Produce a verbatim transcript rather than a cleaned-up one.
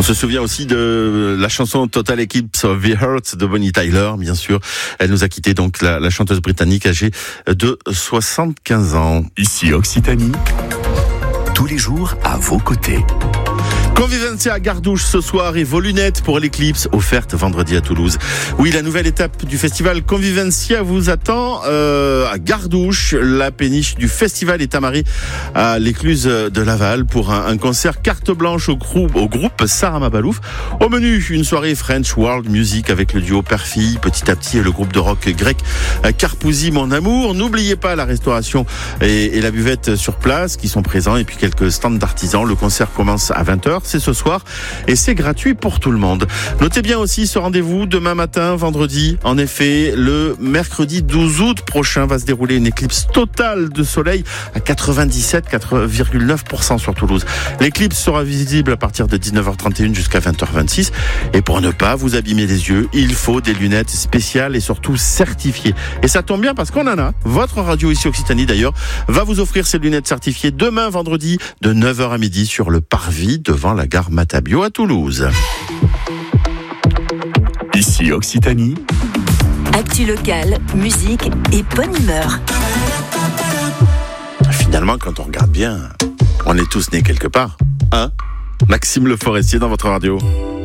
se souvient aussi de la chanson Total Eclipse of the Heart de Bonnie Tyler, bien sûr. Elle nous a quitté, donc, la, la chanteuse britannique âgée de soixante-quinze ans. Ici Occitanie, tous les jours à vos côtés. Convivencia à Gardouche ce soir et vos lunettes pour l'éclipse offertes vendredi à Toulouse. Oui, la nouvelle étape du festival Convivencia vous attend euh, à Gardouche. La péniche du festival est amarrée à l'écluse de Laval pour un, un concert carte blanche au groupe, au groupe Sarah Mabalouf. Au menu, une soirée French World Music avec le duo Père-Fille, petit à petit, et le groupe de rock grec Carpousi Mon Amour. N'oubliez pas la restauration et, et la buvette sur place qui sont présents, et puis quelques stands d'artisans. Le concert commence à vingt heures. C'est ce soir et c'est gratuit pour tout le monde. Notez bien aussi ce rendez-vous demain matin, vendredi. En effet, le mercredi douze août prochain va se dérouler une éclipse totale de soleil à quatre-vingt-dix-sept virgule neuf pour cent sur Toulouse. L'éclipse sera visible à partir de dix-neuf heures trente et une jusqu'à vingt heures vingt-six. Et pour ne pas vous abîmer les yeux, il faut des lunettes spéciales et surtout certifiées. Et ça tombe bien parce qu'on en a. Votre radio ici Occitanie d'ailleurs va vous offrir ces lunettes certifiées demain vendredi de neuf heures à midi sur le parvis devant la gare Matabio à Toulouse. Ici Occitanie. Actu locale, musique et bonne humeur. Finalement, quand on regarde bien, on est tous nés quelque part. Hein ? Maxime Le Forestier dans votre radio.